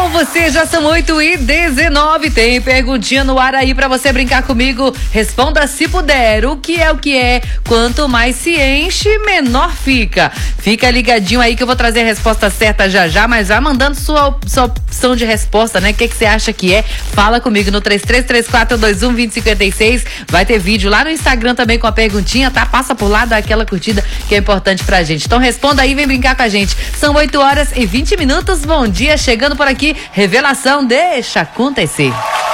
Com você, já são 8h19. Tem perguntinha no ar aí pra você brincar comigo. Responda se puder. O que é? Quanto mais se enche, menor fica. Fica ligadinho aí que eu vou trazer a resposta certa já, mas vai mandando sua opção de resposta, né? O que você acha que é? Fala comigo no 3334212056. Vai ter vídeo lá no Instagram também com a perguntinha, tá? Passa por lá, dá aquela curtida que é importante pra gente. Então responda aí, vem brincar com a gente. São 8h20. Bom dia, chegando por aqui, revelação, deixa acontecer.